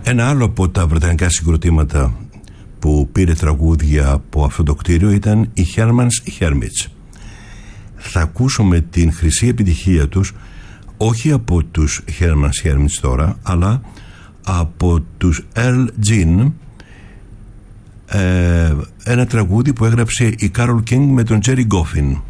Ένα άλλο από τα βρετανικά συγκροτήματα που πήρε τραγούδια από αυτό το κτίριο ήταν οι Herman's Hermits. Θα ακούσουμε την χρυσή επιτυχία τους όχι από τους Herman's Hermits τώρα, αλλά από τους Earl Jean, ένα τραγούδι που έγραψε η Carole King με τον Jerry Goffin.